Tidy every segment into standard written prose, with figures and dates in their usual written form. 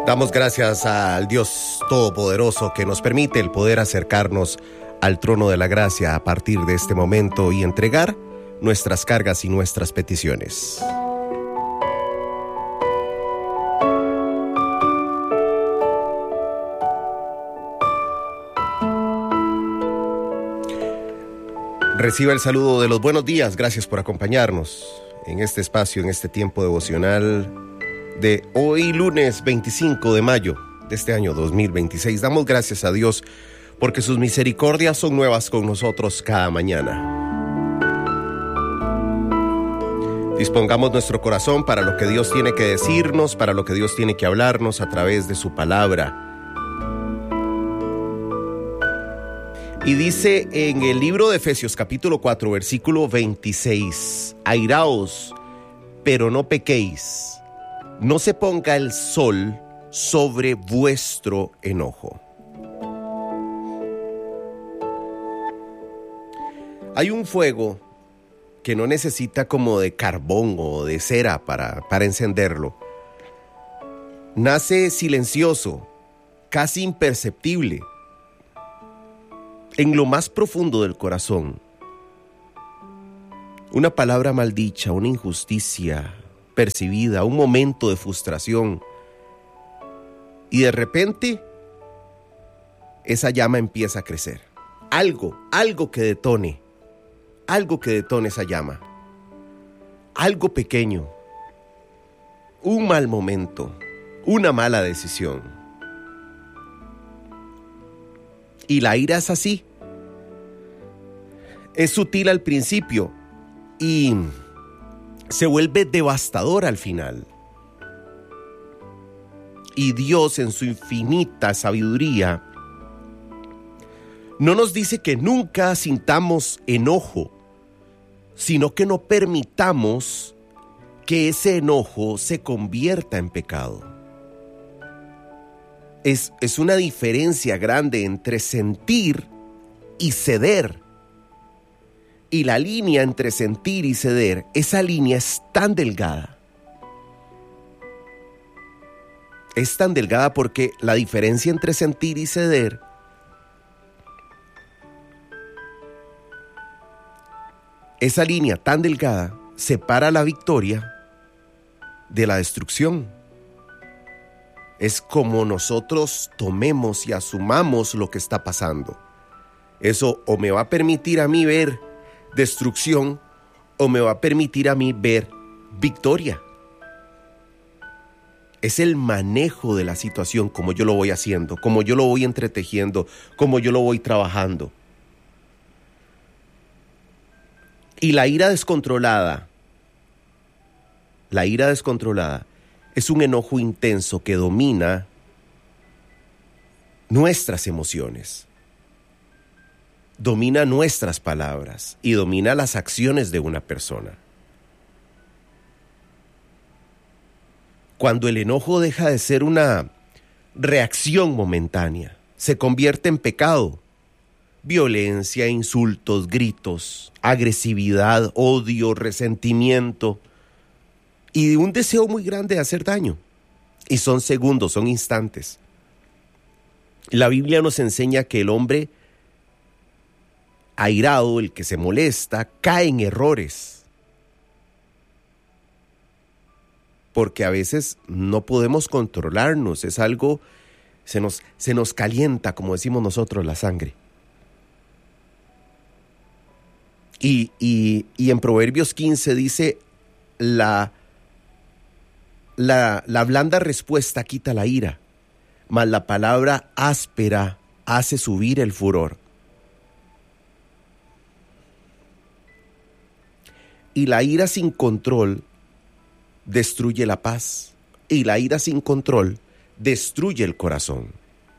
Damos gracias al Dios Todopoderoso que nos permite el poder acercarnos al trono de la gracia a partir de este momento y entregar nuestras cargas y nuestras peticiones. Reciba el saludo de los buenos días. Gracias por acompañarnos en este espacio, en este tiempo devocional de hoy, lunes 25 de mayo de este año 2026. Damos gracias a Dios porque sus misericordias son nuevas con nosotros cada mañana. Dispongamos nuestro corazón para lo que Dios tiene que decirnos, para lo que Dios tiene que hablarnos a través de su palabra. Y dice en el libro de Efesios capítulo 4 versículo 26: airaos, pero no pequéis, no se ponga el sol sobre vuestro enojo. Hay un fuego que no necesita como de carbón o de cera para encenderlo. Nace silencioso, casi imperceptible, en lo más profundo del corazón. Una palabra maldicha, una injusticia percibida, un momento de frustración. Y de repente, esa llama empieza a crecer. Algo que detone esa llama. Algo pequeño. Un mal momento. Una mala decisión. Y la ira es así. Es sutil al principio y se vuelve devastador al final. Y Dios, en su infinita sabiduría, no nos dice que nunca sintamos enojo, sino que no permitamos que ese enojo se convierta en pecado. Es una diferencia grande entre sentir y ceder. Y la línea entre sentir y ceder, esa línea es tan delgada. Es tan delgada porque la diferencia entre sentir y ceder esa línea tan delgada separa la victoria de la destrucción. Es como nosotros tomemos y asumamos lo que está pasando. Eso o me va a permitir a mí ver destrucción o me va a permitir a mí ver victoria. Es el manejo de la situación, como yo lo voy haciendo, como yo lo voy entretejiendo, como yo lo voy trabajando. Y la ira descontrolada es un enojo intenso que domina nuestras emociones, domina nuestras palabras y domina las acciones de una persona. Cuando el enojo deja de ser una reacción momentánea, se convierte en pecado. Violencia, insultos, gritos, agresividad, odio, resentimiento y un deseo muy grande de hacer daño. Y son segundos, son instantes. La Biblia nos enseña que el hombre airado, el que se molesta, cae en errores. Porque a veces no podemos controlarnos, es algo, se nos calienta, como decimos nosotros, la sangre. Y en Proverbios 15 dice, la blanda respuesta quita la ira, mas la palabra áspera hace subir el furor. Y la ira sin control destruye la paz. Y la ira sin control destruye el corazón.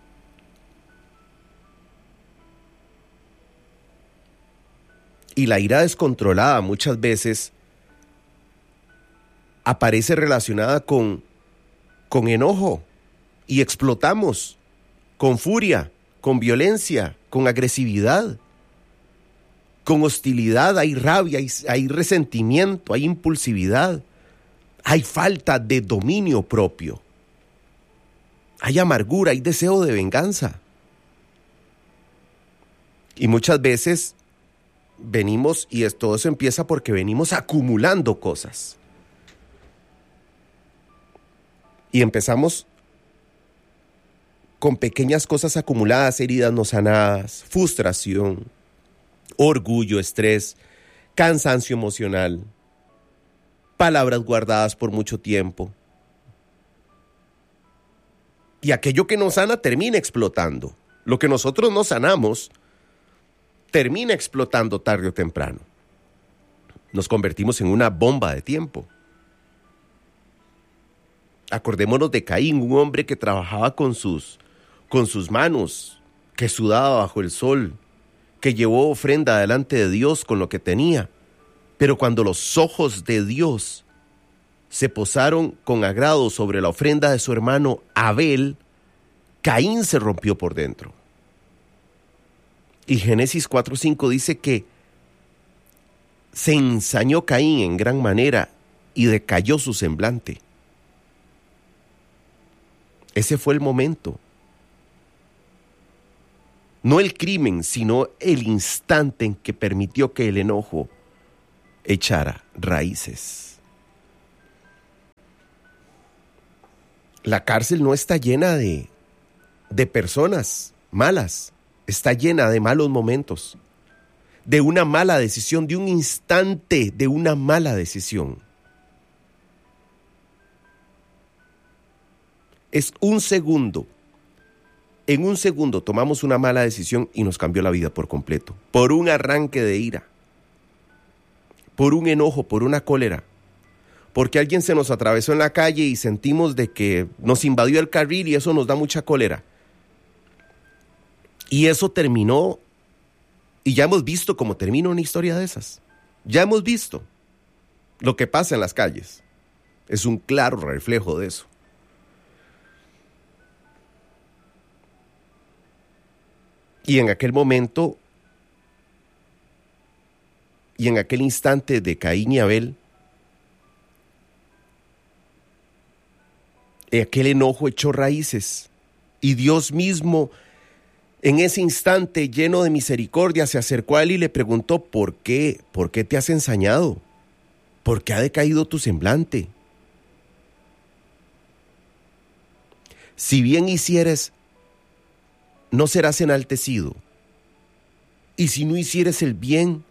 Y la ira descontrolada muchas veces aparece relacionada con enojo y explotamos, con furia, con violencia, con agresividad, con hostilidad, hay rabia, hay resentimiento, hay impulsividad, hay falta de dominio propio. hay amargura, hay deseo de venganza. Y muchas veces venimos, y todo eso empieza porque venimos acumulando cosas. Y empezamos con pequeñas cosas acumuladas, heridas no sanadas, frustración, orgullo, estrés, cansancio emocional, palabras guardadas por mucho tiempo. Y aquello que no sana termina explotando. Lo que nosotros no sanamos termina explotando tarde o temprano. Nos convertimos en una bomba de tiempo. Acordémonos de Caín, un hombre que trabajaba con sus manos, que sudaba bajo el sol, que llevó ofrenda delante de Dios con lo que tenía. Pero cuando los ojos de Dios se posaron con agrado sobre la ofrenda de su hermano Abel, Caín se rompió por dentro. Y Génesis 4:5 dice que se ensañó Caín en gran manera y decayó su semblante. Ese fue el momento. No el crimen, sino el instante en que permitió que el enojo echara raíces. La cárcel no está llena de personas malas, está llena de malos momentos, de una mala decisión, de un instante de una mala decisión. Es un segundo. En un segundo tomamos una mala decisión y nos cambió la vida por completo. Por un arranque de ira, por un enojo, por una cólera, porque alguien se nos atravesó en la calle y sentimos de que nos invadió el carril y eso nos da mucha cólera. Y eso terminó, y ya hemos visto cómo termina una historia de esas. Ya hemos visto lo que pasa en las calles. Es un claro reflejo de eso. Y en aquel momento, y en aquel instante de Caín y Abel, aquel enojo echó raíces. Y Dios mismo, en ese instante lleno de misericordia, se acercó a él y le preguntó, ¿por qué? ¿Por qué te has ensañado? ¿Por qué ha decaído tu semblante? Si bien hicieres, no serás enaltecido. Y si no hicieres el bien,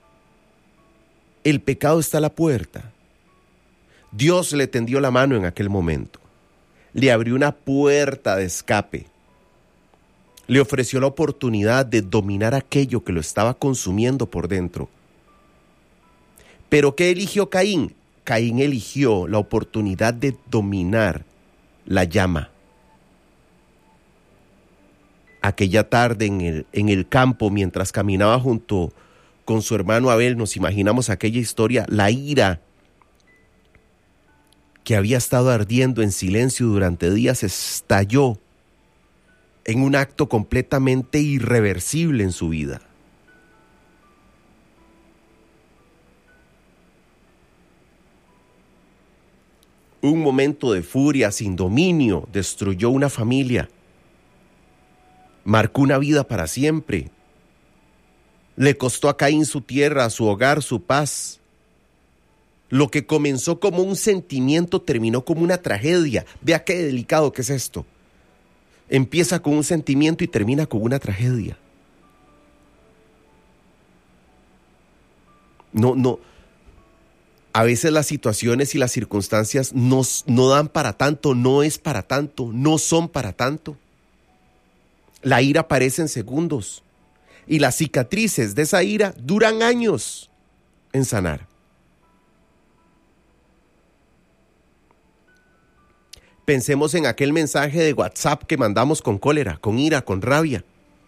el pecado está a la puerta. Dios le tendió la mano en aquel momento. Le abrió una puerta de escape. Le ofreció la oportunidad de dominar aquello que lo estaba consumiendo por dentro. ¿Pero qué eligió Caín? Caín eligió la oportunidad de dominar la llama. Aquella tarde en el campo, mientras caminaba junto con su hermano Abel, nos imaginamos aquella historia, la ira que había estado ardiendo en silencio durante días estalló en un acto completamente irreversible en su vida. Un momento de furia sin dominio destruyó una familia. Marcó una vida para siempre. Le costó a Caín su tierra, su hogar, su paz. Lo que comenzó como un sentimiento terminó como una tragedia. Vea qué delicado que es esto. Empieza con un sentimiento y termina con una tragedia. No. A veces las situaciones y las circunstancias no dan para tanto, no es para tanto, no son para tanto. La ira aparece en segundos y las cicatrices de esa ira duran años en sanar. Pensemos en aquel mensaje de WhatsApp que mandamos con cólera, con ira, con rabia.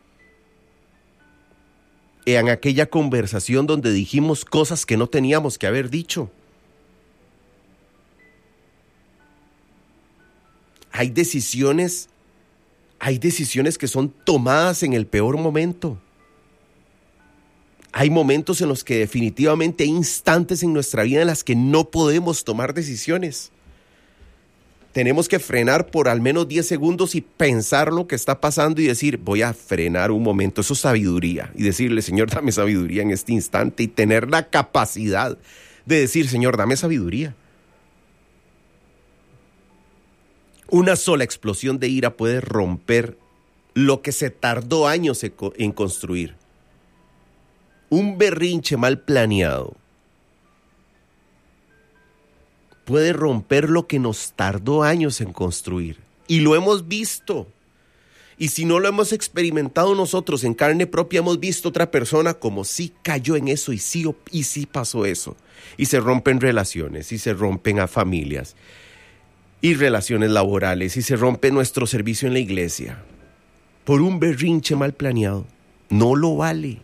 En aquella conversación donde dijimos cosas que no teníamos que haber dicho. Hay decisiones que son tomadas en el peor momento. Hay momentos en los que definitivamente hay instantes en nuestra vida en las que no podemos tomar decisiones. tenemos que frenar por al menos 10 segundos y pensar lo que está pasando y decir, voy a frenar un momento. Eso es sabiduría. Y decirle, Señor, dame sabiduría en este instante, y tener la capacidad de decir, Señor, dame sabiduría. Una sola explosión de ira puede romper lo que se tardó años en construir. Un berrinche mal planeado puede romper lo que nos tardó años en construir. Y lo hemos visto. Y si no lo hemos experimentado nosotros en carne propia, hemos visto otra persona como sí cayó en eso y sí pasó eso. Y se rompen relaciones, y se rompen a familias, y relaciones laborales, y se rompe nuestro servicio en la iglesia. Por un berrinche mal planeado. No lo vale.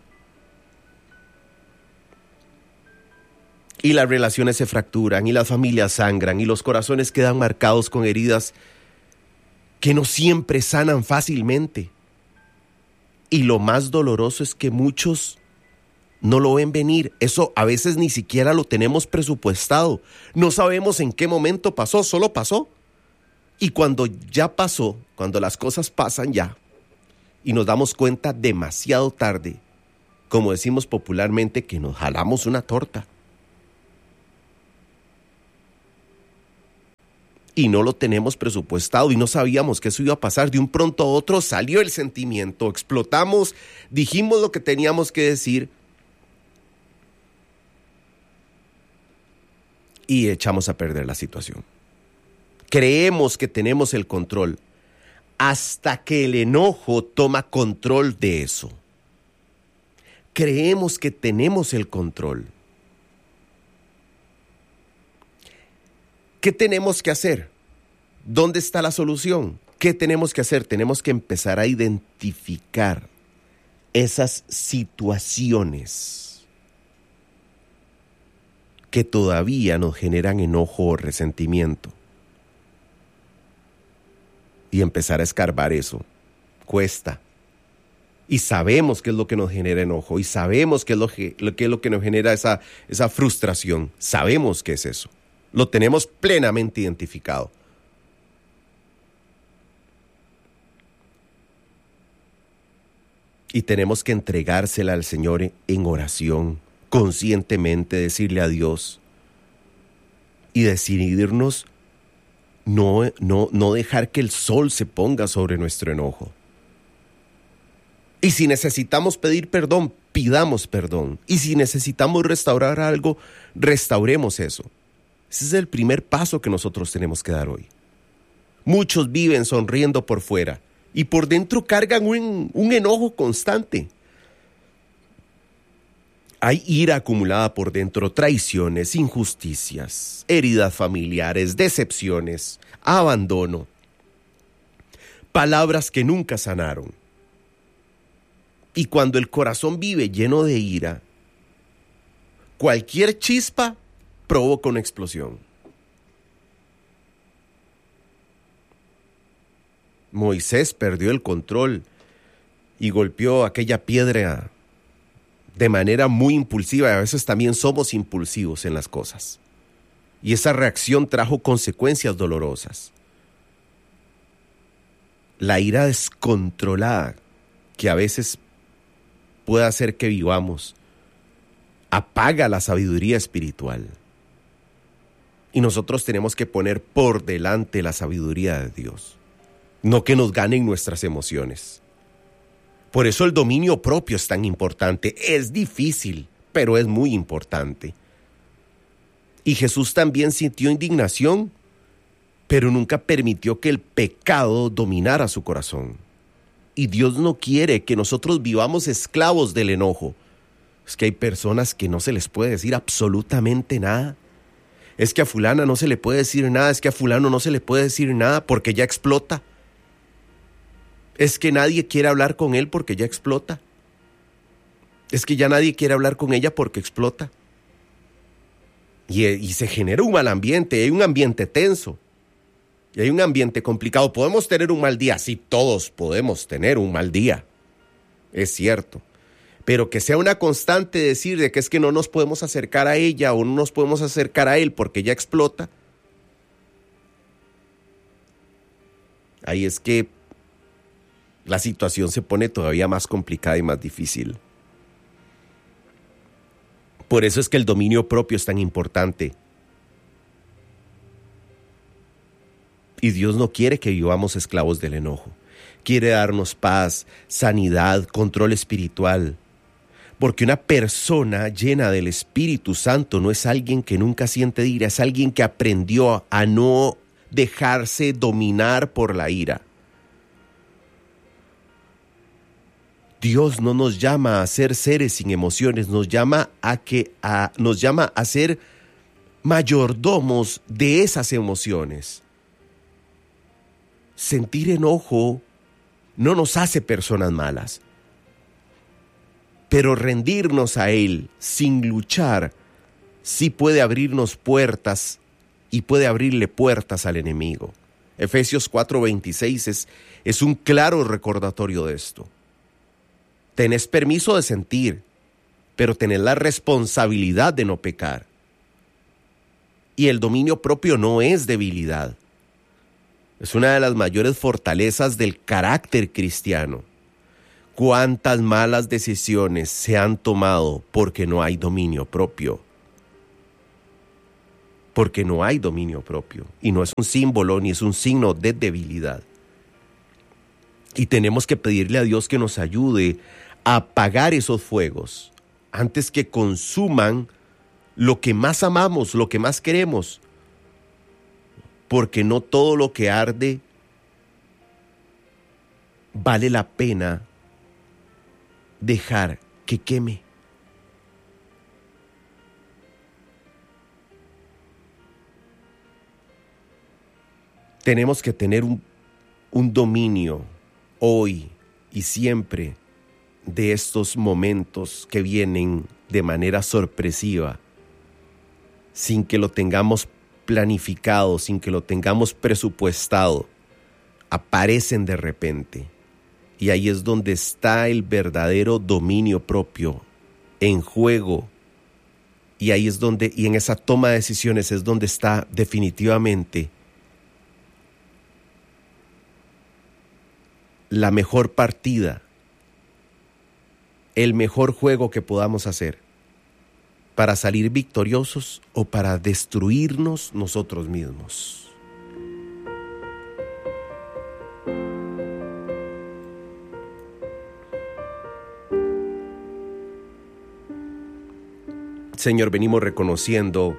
Y las relaciones se fracturan, y las familias sangran, y los corazones quedan marcados con heridas que no siempre sanan fácilmente. Y lo más doloroso es que muchos no lo ven venir. Eso a veces ni siquiera lo tenemos presupuestado. No sabemos en qué momento pasó, solo pasó. Y cuando ya pasó, cuando las cosas pasan ya, y nos damos cuenta demasiado tarde, como decimos popularmente, que nos jalamos una torta. Y no lo tenemos presupuestado y no sabíamos que eso iba a pasar. De un pronto a otro salió el sentimiento, explotamos, dijimos lo que teníamos que decir y echamos a perder la situación. Creemos que tenemos el control hasta que el enojo toma control de eso. Creemos que tenemos el control. ¿Qué tenemos que hacer? ¿Dónde está la solución? ¿Qué tenemos que hacer? Tenemos que empezar a identificar esas situaciones que todavía nos generan enojo o resentimiento. Y empezar a escarbar eso. Cuesta. Y sabemos qué es lo que nos genera enojo. Y sabemos qué es lo que nos genera esa frustración. Sabemos qué es eso. Lo tenemos plenamente identificado. Y tenemos que entregársela al Señor en oración, conscientemente decirle a Dios y decidirnos no dejar que el sol se ponga sobre nuestro enojo. Y si necesitamos pedir perdón, pidamos perdón. Y si necesitamos restaurar algo, restauremos eso. Ese es el primer paso que nosotros tenemos que dar hoy. Muchos viven sonriendo por fuera y por dentro cargan un enojo constante. Hay ira acumulada por dentro, traiciones, injusticias, heridas familiares, decepciones, abandono, palabras que nunca sanaron. Y cuando el corazón vive lleno de ira, cualquier chispa provoca una explosión. Moisés perdió el control y golpeó aquella piedra de manera muy impulsiva, y a veces también somos impulsivos en las cosas. Y esa reacción trajo consecuencias dolorosas. La ira descontrolada que a veces puede hacer que vivamos apaga la sabiduría espiritual. Y nosotros tenemos que poner por delante la sabiduría de Dios, no que nos ganen nuestras emociones. Por eso el dominio propio es tan importante. Es difícil, pero es muy importante. Y Jesús también sintió indignación, pero nunca permitió que el pecado dominara su corazón. Y Dios no quiere que nosotros vivamos esclavos del enojo. Es que hay personas que no se les puede decir absolutamente nada. Es que a fulana no se le puede decir nada, es que a fulano no se le puede decir nada porque ya explota. Es que nadie quiere hablar con él porque ya explota. Es que ya nadie quiere hablar con ella porque explota. Y se genera un mal ambiente, hay un ambiente tenso. Y hay un ambiente complicado. ¿Podemos tener un mal día? Sí, todos podemos tener un mal día. Es cierto. Pero que sea una constante decir de que es que no nos podemos acercar a ella o no nos podemos acercar a él porque ya explota. ahí es que la situación se pone todavía más complicada y más difícil. Por eso es que el dominio propio es tan importante. Y Dios no quiere que vivamos esclavos del enojo. Quiere darnos paz, sanidad, control espiritual. Porque una persona llena del Espíritu Santo no es alguien que nunca siente ira, es alguien que aprendió a no dejarse dominar por la ira. Dios no nos llama a ser seres sin emociones, nos llama a ser mayordomos de esas emociones. Sentir enojo no nos hace personas malas, pero rendirnos a Él sin luchar sí puede abrirnos puertas y puede abrirle puertas al enemigo. Efesios 4:26 es un claro recordatorio de esto. Tenés permiso de sentir, pero tenés la responsabilidad de no pecar. Y el dominio propio no es debilidad. Es una de las mayores fortalezas del carácter cristiano. ¿Cuántas malas decisiones se han tomado porque no hay dominio propio? Porque no hay dominio propio. Y no es un símbolo ni es un signo de debilidad. Y tenemos que pedirle a Dios que nos ayude a apagar esos fuegos antes que consuman lo que más amamos, lo que más queremos. Porque no todo lo que arde vale la pena dejar que queme. Tenemos que tener un dominio hoy y siempre de estos momentos que vienen de manera sorpresiva, sin que lo tengamos planificado, sin que lo tengamos presupuestado. Aparecen de repente. Y ahí es donde está el verdadero dominio propio en juego. Y ahí es donde, y en esa toma de decisiones es donde está definitivamente la mejor partida, el mejor juego que podamos hacer para salir victoriosos o para destruirnos nosotros mismos. Señor, venimos reconociendo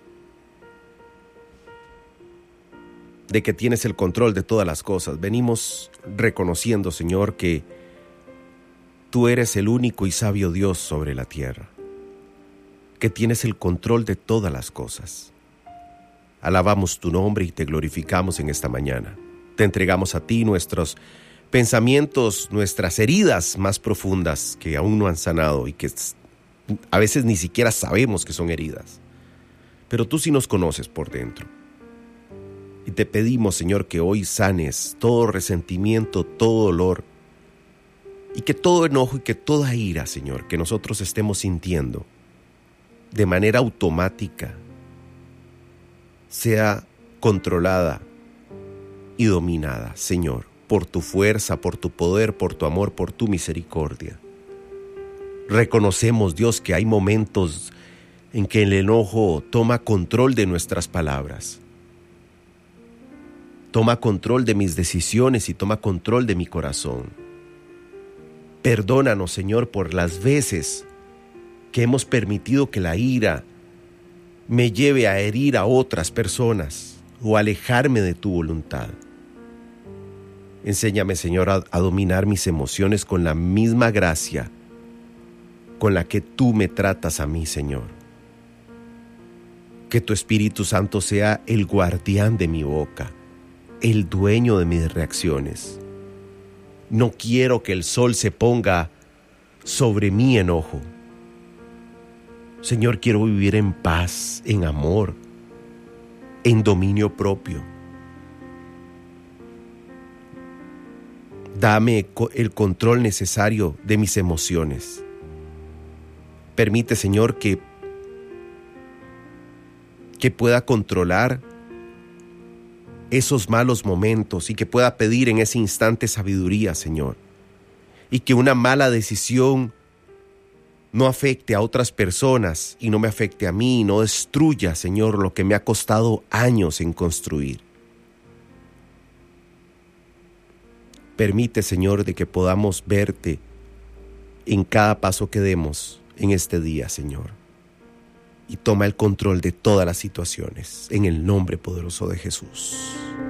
de que tienes el control de todas las cosas. Venimos reconociendo, Señor, que tú eres el único y sabio Dios sobre la tierra, que tienes el control de todas las cosas. Alabamos tu nombre y te glorificamos en esta mañana. Te entregamos a ti nuestros pensamientos, nuestras heridas más profundas que aún no han sanado y que a veces ni siquiera sabemos que son heridas. Pero tú sí nos conoces por dentro. Y te pedimos, Señor, que hoy sanes todo resentimiento, todo dolor, y que todo enojo y que toda ira, Señor, que nosotros estemos sintiendo de manera automática, sea controlada y dominada, Señor, por tu fuerza, por tu poder, por tu amor, por tu misericordia. Reconocemos, Dios, que hay momentos en que el enojo toma control de nuestras palabras, toma control de mis decisiones y toma control de mi corazón. Perdónanos, Señor, por las veces que hemos permitido que la ira me lleve a herir a otras personas o a alejarme de tu voluntad. Enséñame, Señor, a dominar mis emociones con la misma gracia con la que tú me tratas a mí, Señor. Que tu Espíritu Santo sea el guardián de mi boca, el dueño de mis reacciones. No quiero que el sol se ponga sobre mi enojo. Señor, quiero vivir en paz, en amor, en dominio propio. Dame el control necesario de mis emociones. Permite, Señor, que pueda controlar esos malos momentos y que pueda pedir en ese instante sabiduría, Señor. Y que una mala decisión no afecte a otras personas y no me afecte a mí, no destruya, Señor, lo que me ha costado años en construir. Permite, Señor, de que podamos verte en cada paso que demos en este día, Señor. Y toma el control de todas las situaciones, en el nombre poderoso de Jesús.